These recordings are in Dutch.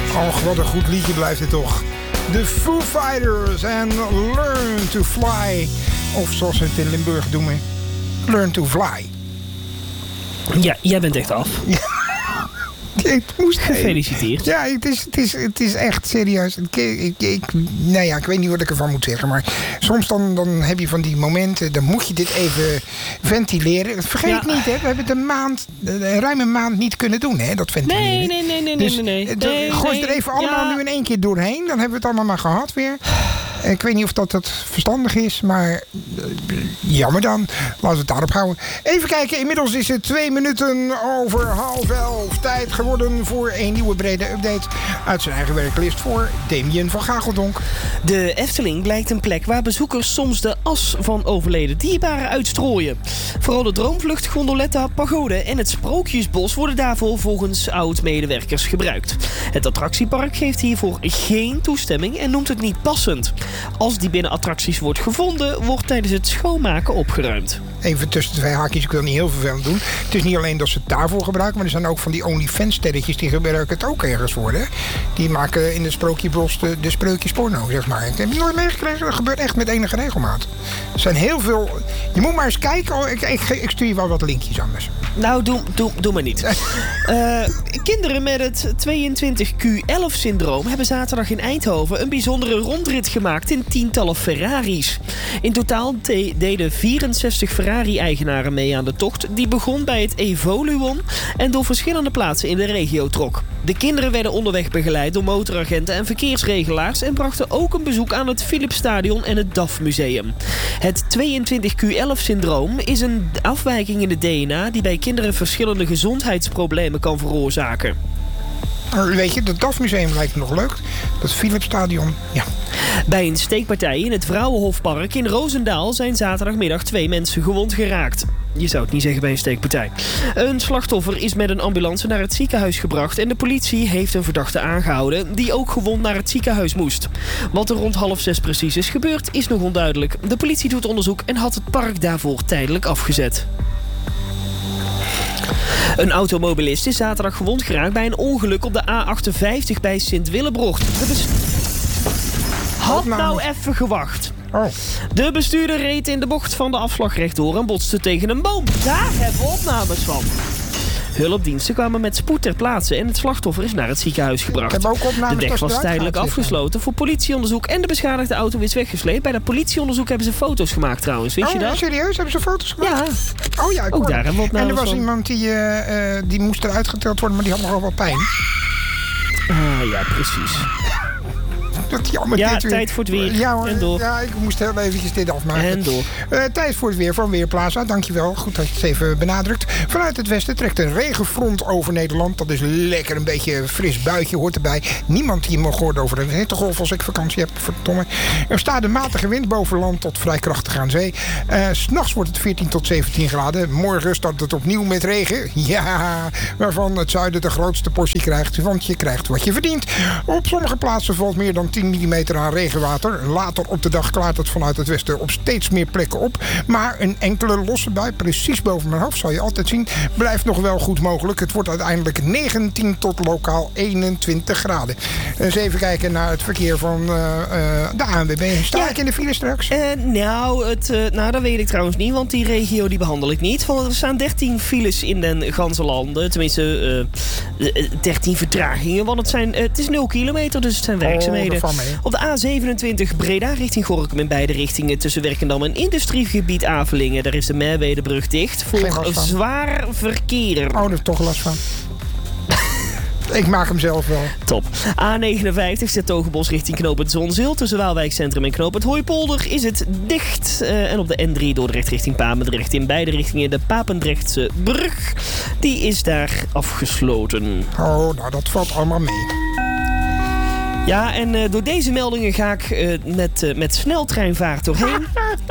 Och, wat een goed liedje blijft het toch. De Foo Fighters en Learn to Fly. Of zoals ze het in Limburg doen, Learn to Fly. Ja, jij bent echt af. Ja. Het moest gefeliciteerd. Ja, het is echt serieus. Ik weet niet wat ik ervan moet zeggen. Maar soms dan heb je van die momenten. Dan moet je dit even ventileren. Vergeet niet, hè. We hebben het ruim een maand niet kunnen doen, hè. Dat ventileren. Nee. Gooi er even allemaal nu in één keer doorheen. Dan hebben we het allemaal maar gehad weer. Ik weet niet of dat verstandig is, maar jammer dan. Laten we het daarop houden. Even kijken, inmiddels is het 2 minuten over 10:30. Tijd geworden voor een nieuwe brede update uit zijn eigen werklist voor Damien van Gageldonk. De Efteling blijkt een plek waar bezoekers soms de as van overleden dierbaren uitstrooien. Vooral de Droomvlucht, Gondoletta, Pagode en het Sprookjesbos worden daarvoor volgens oud-medewerkers gebruikt. Het attractiepark geeft hiervoor geen toestemming en noemt het niet passend. Als die binnen attracties wordt gevonden, wordt tijdens het schoonmaken opgeruimd. Even tussen de twee haakjes, ik wil niet heel vervelend doen. Het is niet alleen dat ze het daarvoor gebruiken, maar er zijn ook van die OnlyFans-sterretjes die gebruiken het ook ergens voor. Hè? Die maken in het Sprookjesbos de sprookjesporno, zeg maar. Ik heb je nooit meegekregen, dat gebeurt echt met enige regelmaat. Er zijn heel veel. Je moet maar eens kijken. Oh, ik stuur je wel wat linkjes anders. Nou, doe maar niet. Kinderen met het 22Q11-syndroom hebben zaterdag in Eindhoven een bijzondere rondrit gemaakt in tientallen Ferraris. In totaal deden 64 Ferrari-eigenaren mee aan de tocht. Die begon bij het Evoluon en door verschillende plaatsen in de regio trok. De kinderen werden onderweg begeleid door motoragenten en verkeersregelaars en brachten ook een bezoek aan het Philipsstadion en het DAF-museum. Het 22Q11-syndroom is een afwijking in het DNA die bij kinderen verschillende gezondheidsproblemen kan veroorzaken. Weet je, het DAF-museum lijkt me nog leuk. Dat Philipsstadion, ja. Bij een steekpartij in het Vrouwenhofpark in Roosendaal zijn zaterdagmiddag 2 mensen gewond geraakt. Je zou het niet zeggen bij een steekpartij. Een slachtoffer is met een ambulance naar het ziekenhuis gebracht en de politie heeft een verdachte aangehouden die ook gewond naar het ziekenhuis moest. Wat er rond 5:30 precies is gebeurd is nog onduidelijk. De politie doet onderzoek en had het park daarvoor tijdelijk afgezet. Een automobilist is zaterdag gewond geraakt bij een ongeluk op de A58 bij Sint-Willebrocht. Had nou even gewacht. Oh. De bestuurder reed in de bocht van de afslag rechtdoor en botste tegen een boom. Daar hebben we opnames van. Hulpdiensten kwamen met spoed ter plaatse en het slachtoffer is naar het ziekenhuis gebracht. De weg was tijdelijk afgesloten voor politieonderzoek en de beschadigde auto is weggesleept. Bij dat politieonderzoek hebben ze foto's gemaakt trouwens, wist je dat? Serieus? Hebben ze foto's gemaakt? Ja. Oh ja, ik ook daar hebben we opnames van. En er was iemand die moest eruit geteld worden, maar die had nogal wat pijn. Ja, precies. Tijd voor het weer. Ja hoor, en door. Ja, ik moest heel eventjes dit afmaken. En door. Tijd voor het weer van Weerplaza. Dankjewel. Goed dat je het even benadrukt. Vanuit het westen trekt een regenfront over Nederland. Dat is lekker een beetje fris buitje, hoort erbij. Niemand die mag horen over een hittegolf als ik vakantie heb. Verdomme. Er staat een matige wind boven land tot vrij krachtig aan zee. 'S'nachts wordt het 14 tot 17 graden. Morgen start het opnieuw met regen. Ja, waarvan het zuiden de grootste portie krijgt. Want je krijgt wat je verdient. Op sommige plaatsen valt meer dan 10 mm aan regenwater. Later op de dag klaart het vanuit het westen op steeds meer plekken op. Maar een enkele losse bui, precies boven mijn hoofd, zal je altijd zien, blijft nog wel goed mogelijk. Het wordt uiteindelijk 19 tot lokaal 21 graden. Eens even kijken naar het verkeer van de ANWB. Sta ik in de file straks? Dat weet ik trouwens niet, want die regio die behandel ik niet. Er staan 13 files in den ganse landen. Tenminste, 13 vertragingen. Want het is 0 kilometer, dus het zijn werkzaamheden. Op de A27 Breda richting Gorinchem in beide richtingen tussen Werkendam en industriegebied Avelingen. Daar is de Merwedebrug dicht voor zwaar verkeer. Oh, daar heb ik toch last van. Ik maak hem zelf wel. Top. A59 Zetogenbos richting knooppunt Zonzeel. Tussen Waalwijk Centrum en knooppunt Hooipolder is het dicht. En op de N3 Dordrecht richting Papendrecht. In beide richtingen de Papendrechtse brug. Die is daar afgesloten. Oh, nou dat valt allemaal mee. Ja, en door deze meldingen ga ik met sneltreinvaart doorheen.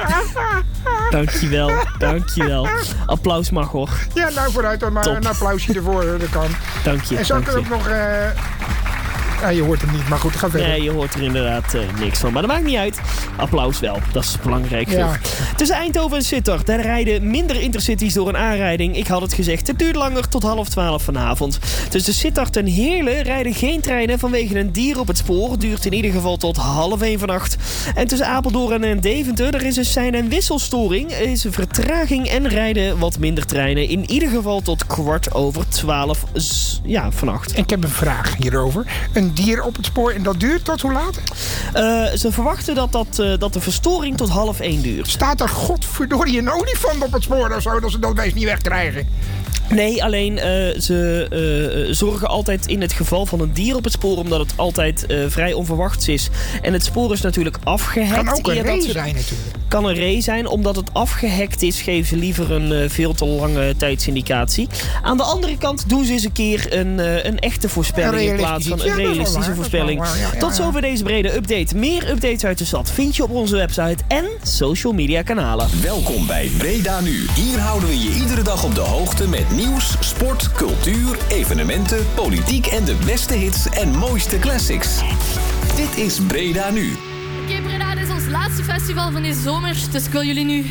Dankjewel. Applaus mag hoor. Ja, nou vooruit dan maar. Top. Een applausje ervoor, dat kan. Dank je. En zou ik er ook nog Ja, je hoort hem niet, maar goed, ga verder. Nee, je hoort er inderdaad niks van. Maar dat maakt niet uit. Applaus wel, dat is belangrijk. Ja. Tussen Eindhoven en Sittard, daar rijden minder intercities door een aanrijding. Ik had het gezegd, het duurt langer tot 11:30 vanavond. Tussen Sittard en Heerlen rijden geen treinen vanwege een dier op het spoor. Duurt in ieder geval tot 12:30 vannacht. En tussen Apeldoorn en Deventer, er is een sein- en wisselstoring. Er is een vertraging en rijden wat minder treinen. In ieder geval tot 11:15 vannacht. Ik heb een vraag hierover. Een dier op het spoor en dat duurt tot hoe laat? Ze verwachten dat de verstoring tot 12:30 duurt. Staat er godverdorie een olifant op het spoor of zo, dat ze dat wees niet wegkrijgen? Nee, alleen ze zorgen altijd in het geval van een dier op het spoor, omdat het altijd vrij onverwachts is. En het spoor is natuurlijk afgehekt. Kan ook een ree zijn natuurlijk. Kan een ree zijn, omdat het afgehekt is, geven ze liever een veel te lange tijdsindicatie. Aan de andere kant doen ze eens een keer een echte voorspelling in plaats van een realistische voorspelling. Tot zover deze brede update. Meer updates uit de stad vind je op onze website en social media kanalen. Welkom bij Breda Nu. Hier houden we je iedere dag op de hoogte met nieuws, sport, cultuur, evenementen, politiek en de beste hits en mooiste classics. Dit is Breda Nu. Oké, Breda, dit is ons laatste festival van deze zomer, dus ik wil jullie nu